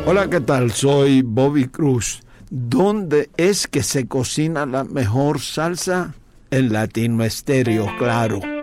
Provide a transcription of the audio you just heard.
Hola, ¿qué tal? Soy Bobby Cruz. ¿Dónde es que se cocina la mejor salsa? En Latino Estéreo, claro.